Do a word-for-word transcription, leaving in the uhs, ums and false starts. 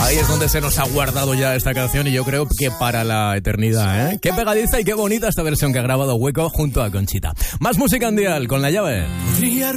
Ahí es donde se nos ha guardado ya esta canción y yo creo que para la eternidad, ¿eh? Qué pegadiza y qué bonita esta versión que ha grabado Hueco junto a Conchita. Más música en Dial con La Llave. Podría